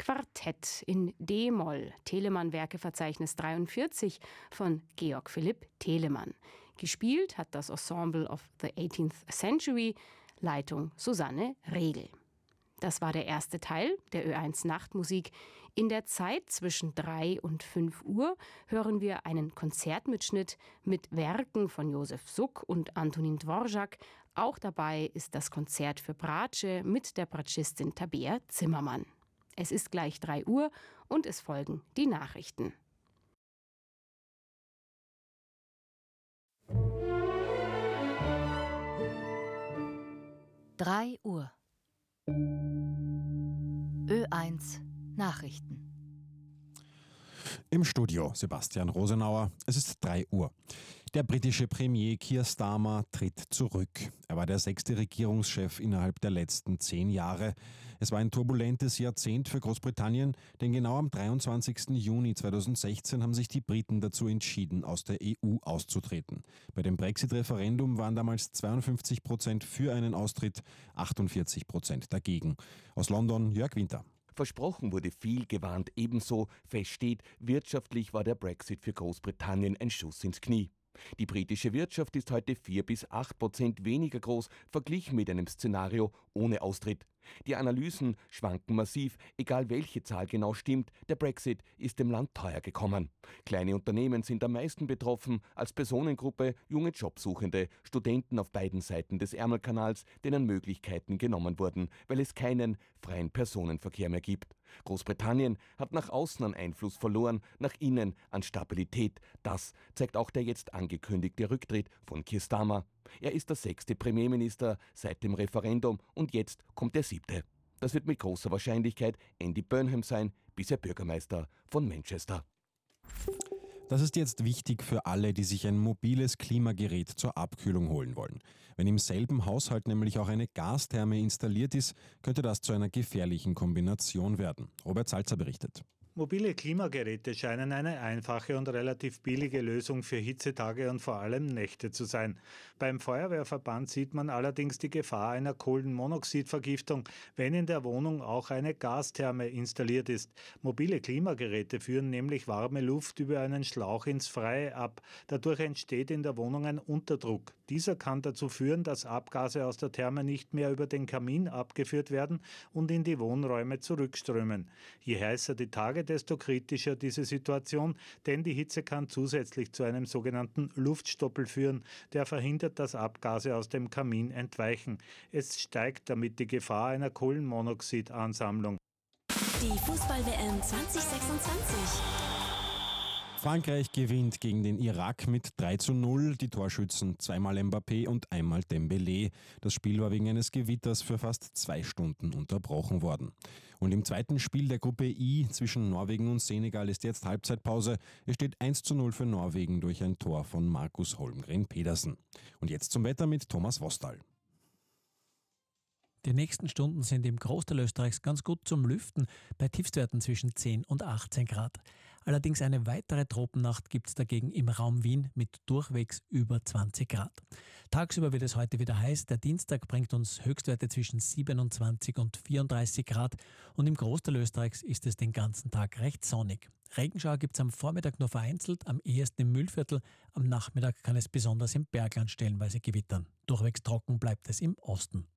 Quartett in D-Moll, Telemann-Werkeverzeichnis 43 von Georg Philipp Telemann. Gespielt hat das Ensemble of the 18th Century, Leitung Susanne Regel. Das war der erste Teil der Ö1 Nachtmusik. In der Zeit zwischen 3 und 5 Uhr hören wir einen Konzertmitschnitt mit Werken von Josef Suk und Antonin Dvorak. Auch dabei ist das Konzert für Bratsche mit der Bratschistin Tabea Zimmermann. Es ist gleich 3 Uhr und es folgen die Nachrichten. Drei Uhr. Ö1 Nachrichten. Im Studio Sebastian Rosenauer. Es ist 3 Uhr. Der britische Premier Keir Starmer tritt zurück. Er war der 6. Regierungschef innerhalb der letzten 10 Jahre. Es war ein turbulentes Jahrzehnt für Großbritannien, denn genau am 23. Juni 2016 haben sich die Briten dazu entschieden, aus der EU auszutreten. Bei dem Brexit-Referendum waren damals 52% für einen Austritt, 48% dagegen. Aus London Jörg Winter. Versprochen wurde viel, gewarnt ebenso. Fest steht, wirtschaftlich war der Brexit für Großbritannien ein Schuss ins Knie. Die britische Wirtschaft ist heute 4-8% weniger groß, verglichen mit einem Szenario ohne Austritt. Die Analysen schwanken massiv, egal welche Zahl genau stimmt, der Brexit ist dem Land teuer gekommen. Kleine Unternehmen sind am meisten betroffen, als Personengruppe junge Jobsuchende, Studenten auf beiden Seiten des Ärmelkanals, denen Möglichkeiten genommen wurden, weil es keinen freien Personenverkehr mehr gibt. Großbritannien hat nach außen an Einfluss verloren, nach innen an Stabilität. Das zeigt auch der jetzt angekündigte Rücktritt von Keir Starmer. Er ist der 6. Premierminister seit dem Referendum und jetzt kommt der 7. Das wird mit großer Wahrscheinlichkeit Andy Burnham sein, bisher Bürgermeister von Manchester. Das ist jetzt wichtig für alle, die sich ein mobiles Klimagerät zur Abkühlung holen wollen. Wenn im selben Haushalt nämlich auch eine Gastherme installiert ist, könnte das zu einer gefährlichen Kombination werden. Robert Salzer berichtet. Mobile Klimageräte scheinen eine einfache und relativ billige Lösung für Hitzetage und vor allem Nächte zu sein. Beim Feuerwehrverband sieht man allerdings die Gefahr einer Kohlenmonoxidvergiftung, wenn in der Wohnung auch eine Gastherme installiert ist. Mobile Klimageräte führen nämlich warme Luft über einen Schlauch ins Freie ab. Dadurch entsteht in der Wohnung ein Unterdruck. Dieser kann dazu führen, dass Abgase aus der Therme nicht mehr über den Kamin abgeführt werden und in die Wohnräume zurückströmen. Je heißer die Tage, desto kritischer diese Situation, denn die Hitze kann zusätzlich zu einem sogenannten Luftstoppel führen, der verhindert, dass Abgase aus dem Kamin entweichen. Es steigt damit die Gefahr einer Kohlenmonoxidansammlung. Die Fußball-WM 2026. Frankreich gewinnt gegen den Irak mit 3:0. Die Torschützen zweimal Mbappé und einmal Dembélé. Das Spiel war wegen eines Gewitters für fast 2 Stunden unterbrochen worden. Und im zweiten Spiel der Gruppe I zwischen Norwegen und Senegal ist jetzt Halbzeitpause. Es steht 1:0 für Norwegen durch ein Tor von Markus Holmgren Pedersen. Und jetzt zum Wetter mit Thomas Wostal. Die nächsten Stunden sind im Großteil Österreichs ganz gut zum Lüften, bei Tiefstwerten zwischen 10 und 18 Grad. Allerdings eine weitere Tropennacht gibt es dagegen im Raum Wien mit durchwegs über 20 Grad. Tagsüber wird es heute wieder heiß. Der Dienstag bringt uns Höchstwerte zwischen 27 und 34 Grad und im Großteil Österreichs ist es den ganzen Tag recht sonnig. Regenschauer gibt es am Vormittag nur vereinzelt, am ehesten im Mühlviertel. Am Nachmittag kann es besonders im Bergland stellenweise gewittern. Durchwegs trocken bleibt es im Osten.